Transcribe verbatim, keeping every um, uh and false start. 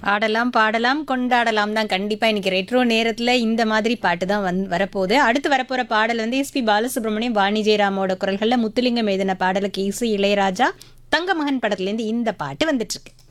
ஆடலாம், பாடலாம், கொண்டாடலாம் தான். கண்டிப்பா இன்னைக்கு ரெட்ரோ நேரத்துல இந்த மாதிரி பாட்டு தான் வந் வரப்போகுது. அடுத்து வரப்போற பாடல் வந்து எஸ்பி பாலசுப்ரமணியம், வாணி ஜெயராமோட குரல்கள்ல முத்துலிங்கம் எழுதின பாடலுக்கு இசை இளையராஜா. தங்கமகன் படத்துலேருந்து இந்த பாட்டு வந்துட்டு இருக்கு.